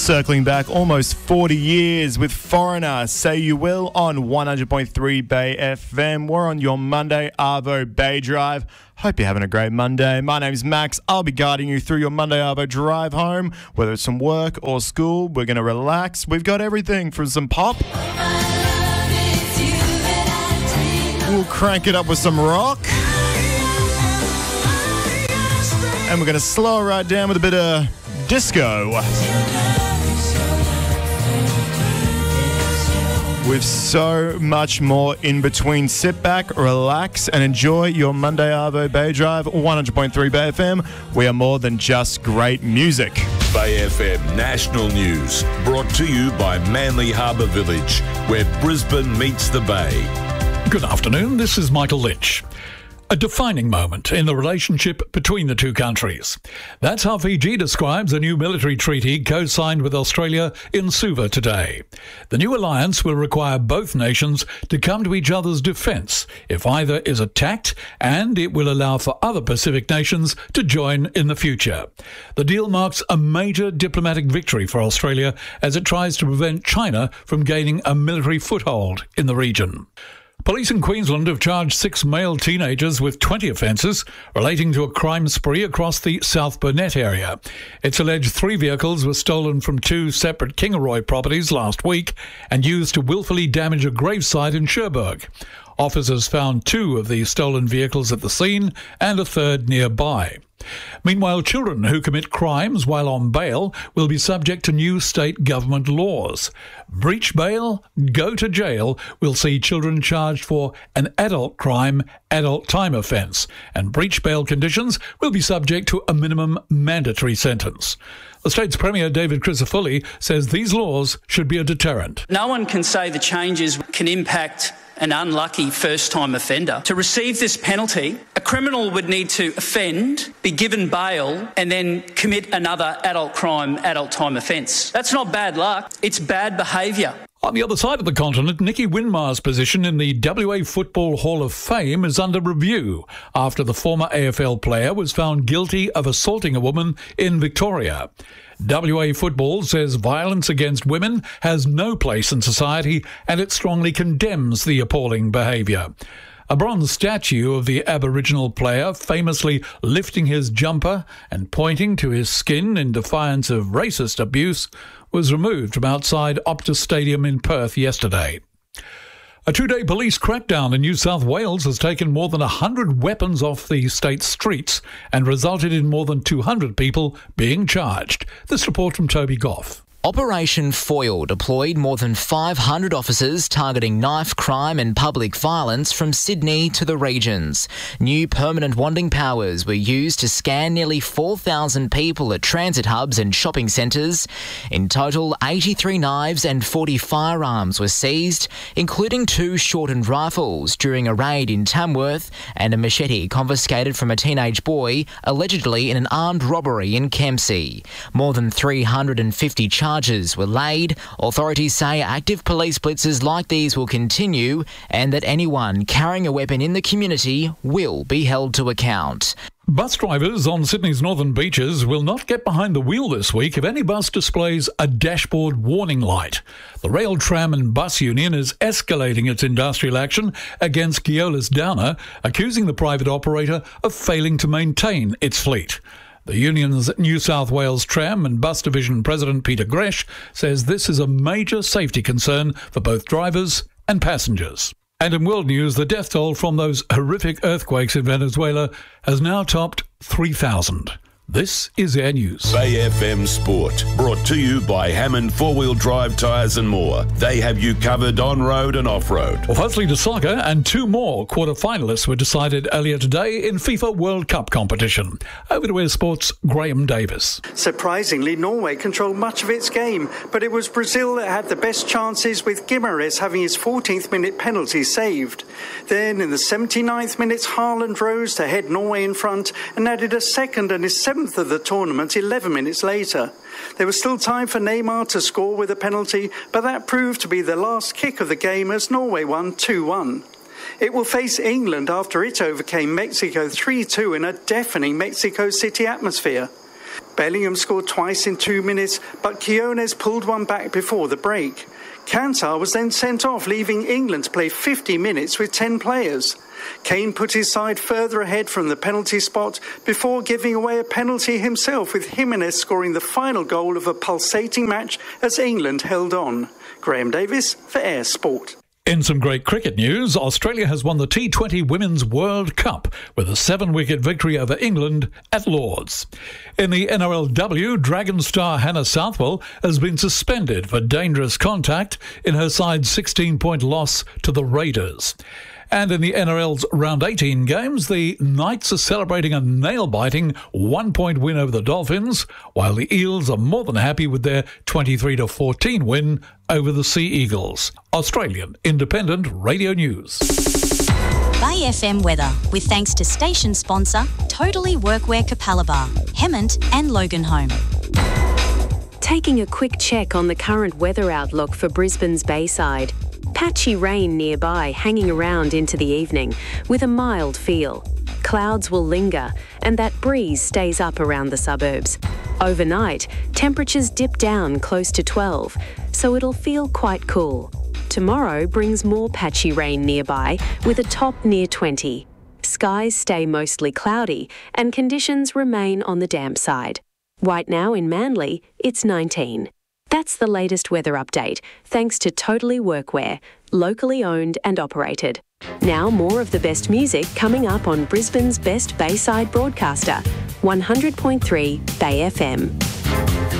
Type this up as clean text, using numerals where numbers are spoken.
circling back almost 40 years with Foreigner, Say You Will on 100.3 Bay FM. We're on your Monday Arvo Bay Drive. Hope you're having a great Monday. My name's Max. I'll be guiding you through your Monday Arvo drive home. Whether it's from work or school, we're going to relax. We've got everything from some pop. We'll crank it up with some rock. And we're going to slow it right down with a bit of disco. With so much more in between. Sit back, relax, and enjoy your Monday Arvo Bay Drive, 100.3 Bay FM. We are more than just great music. Bay FM National News, brought to you by Manly Harbour Village, where Brisbane meets the Bay. Good afternoon, this is Michael Lynch. A defining moment in the relationship between the two countries. That's how Fiji describes a new military treaty co-signed with Australia in Suva today. The new alliance will require both nations to come to each other's defence if either is attacked, and it will allow for other Pacific nations to join in the future. The deal marks a major diplomatic victory for Australia as it tries to prevent China from gaining a military foothold in the region. Police in Queensland have charged 6 male teenagers with 20 offences relating to a crime spree across the South Burnett area. It's alleged 3 vehicles were stolen from 2 separate Kingaroy properties last week and used to willfully damage a gravesite in Cherbourg. Officers found 2 of the stolen vehicles at the scene and a third nearby. Meanwhile, children who commit crimes while on bail will be subject to new state government laws. Breach bail, go to jail will see children charged for an adult crime, adult time offence, and breach bail conditions will be subject to a minimum mandatory sentence. The state's Premier, David Crisafulli, says these laws should be a deterrent. No one can say the changes can impact an unlucky first-time offender. To receive this penalty, a criminal would need to offend, be given bail, and then commit another adult crime, adult time offence. That's not bad luck, it's bad behaviour. On the other side of the continent, Nicky Winmar's position in the WA Football Hall of Fame is under review after the former AFL player was found guilty of assaulting a woman in Victoria. WA Football says violence against women has no place in society and it strongly condemns the appalling behaviour. A bronze statue of the Aboriginal player famously lifting his jumper and pointing to his skin in defiance of racist abuse was removed from outside Optus Stadium in Perth yesterday. A 2-day police crackdown in New South Wales has taken more than 100 weapons off the state's streets and resulted in more than 200 people being charged. This report from Toby Goff. Operation Foil deployed more than 500 officers targeting knife crime and public violence from Sydney to the regions. New permanent wanding powers were used to scan nearly 4,000 people at transit hubs and shopping centres. In total, 83 knives and 40 firearms were seized, including 2 shortened rifles during a raid in Tamworth and a machete confiscated from a teenage boy, allegedly in an armed robbery in Kempsey. More than 350 charges were laid. Authorities say active police blitzes like these will continue and that anyone carrying a weapon in the community will be held to account. Bus drivers on Sydney's northern beaches will not get behind the wheel this week if any bus displays a dashboard warning light. The Rail, Tram and Bus Union is escalating its industrial action against Keolis Downer, accusing the private operator of failing to maintain its fleet. The union's New South Wales Tram and Bus Division President Peter Gresh says this is a major safety concern for both drivers and passengers. And in world news, the death toll from those horrific earthquakes in Venezuela has now topped 3,000. This is Air News. Bay FM Sport, brought to you by Hammond 4-Wheel Drive Tyres and more. They have you covered on-road and off-road. Well, firstly to soccer, and 2 more quarter-finalists were decided earlier today in FIFA World Cup competition. Over to Air Sport's Graham Davis. Surprisingly, Norway controlled much of its game, but it was Brazil that had the best chances, with Guimarães having his 14th minute penalty saved. Then in the 79th minute, Haaland rose to head Norway in front and added a second and his 7th of the tournament 11 minutes later. There was still time for Neymar to score with a penalty, but that proved to be the last kick of the game as Norway won 2-1. It will face England after it overcame Mexico 3-2 in a deafening Mexico City atmosphere. Bellingham scored twice in 2 minutes, but Quinones pulled one back before the break. Kantar was then sent off, leaving England to play 50 minutes with 10 players. Kane put his side further ahead from the penalty spot before giving away a penalty himself, with Jimenez scoring the final goal of a pulsating match as England held on. Graham Davis for Air Sport. In some great cricket news, Australia has won the T20 Women's World Cup with a 7-wicket victory over England at Lord's. In the NRLW, Dragon star Hannah Southwell has been suspended for dangerous contact in her side's 16-point loss to the Raiders. And in the NRL's Round 18 games, the Knights are celebrating a nail-biting 1-point win over the Dolphins, while the Eels are more than happy with their 23-14 win over the Sea Eagles. Australian Independent Radio News. Bay FM weather, with thanks to station sponsor Totally Workwear Capalaba, Hemmant and Loganholme. Taking a quick check on the current weather outlook for Brisbane's Bayside. Patchy rain nearby, hanging around into the evening, with a mild feel. Clouds will linger, and that breeze stays up around the suburbs. Overnight, temperatures dip down close to 12, so it'll feel quite cool. Tomorrow brings more patchy rain nearby, with a top near 20. Skies stay mostly cloudy, and conditions remain on the damp side. Right now in Manly, it's 19. That's the latest weather update, thanks to Totally Workwear, locally owned and operated. Now more of the best music coming up on Brisbane's best Bayside broadcaster, 100.3 Bay FM.